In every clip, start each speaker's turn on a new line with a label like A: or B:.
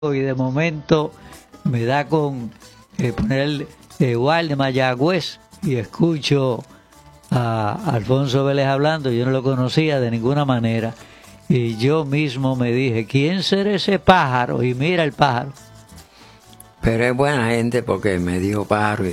A: y de momento me da con poner igual de Mayagüez y escucho a Alfonso Vélez hablando. Yo no lo conocía de ninguna manera y yo mismo me dije, ¿quién será ese pájaro? Y mira el pájaro.
B: Pero es buena gente porque me dijo pájaro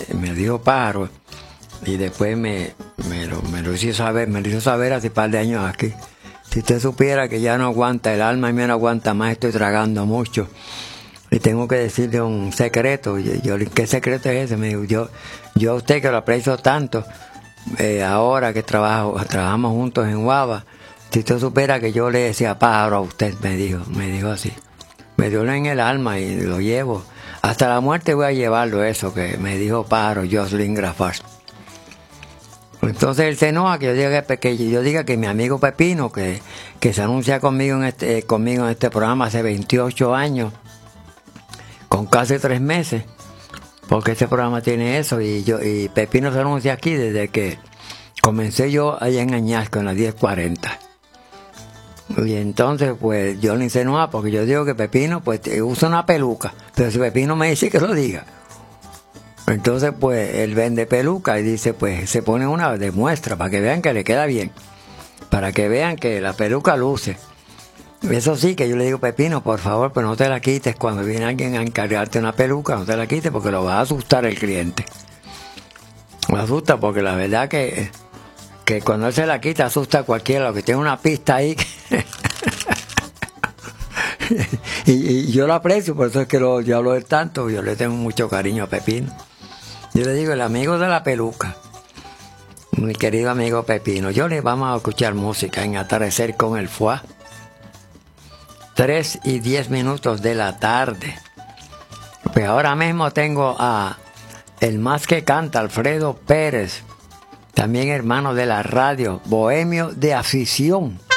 B: y después me lo hizo saber hace un par de años aquí. Si usted supiera que ya no aguanta, el alma mía no aguanta más, estoy tragando mucho. Y tengo que decirle un secreto. ¿Qué secreto es ese? Me dijo, yo a usted que lo aprecio tanto, ahora que trabajamos juntos en Guava, si usted supiera que yo le decía pájaro a usted, me dijo así. Me dio en el alma y lo llevo. Hasta la muerte voy a llevarlo eso que me dijo pájaro Jocelyn Grafars. Entonces él se enoja que yo diga que mi amigo Pepino, que se anuncia conmigo en este programa hace 28 años, con casi 3 meses, porque este programa tiene eso, y Pepino se anuncia aquí desde que comencé yo allá en Añasco, en las 10:40. Y entonces pues yo le hice enoja porque yo digo que Pepino pues usa una peluca, pero si Pepino me dice que lo diga. Entonces pues él vende peluca y dice pues se pone una de muestra para que vean que le queda bien, para que vean que la peluca luce. Eso sí, que yo le digo, Pepino, por favor, pues no te la quites cuando viene alguien a encargarte una peluca, no te la quites porque lo va a asustar el cliente. Lo asusta porque la verdad que cuando él se la quita asusta a cualquiera, lo que tiene una pista ahí. y yo lo aprecio, por eso es que yo hablo de tanto, yo le tengo mucho cariño a Pepino. Yo le digo, el amigo de la peluca, mi querido amigo Pepino. Yo le vamos a escuchar música en Atardecer con el Foie. 3:10 de la tarde. Pues ahora mismo tengo a el más que canta, Alfredo Pérez, también hermano de la radio, bohemio de afición.